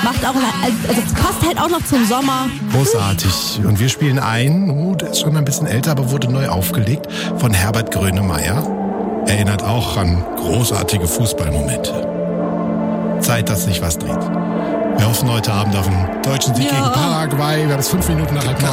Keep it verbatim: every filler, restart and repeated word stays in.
macht auch, also es passt halt auch noch zum Sommer. Großartig. Und wir spielen ein, oh, der ist schon ein bisschen älter, aber wurde neu aufgelegt, von Herbert Grönemeyer. Erinnert auch an großartige Fußballmomente. Zeit, dass sich was dreht. Wir hoffen heute Abend auf einen deutschen Sieg Ja. gegen Paraguay. Wir haben es fünf Minuten nach halb neun.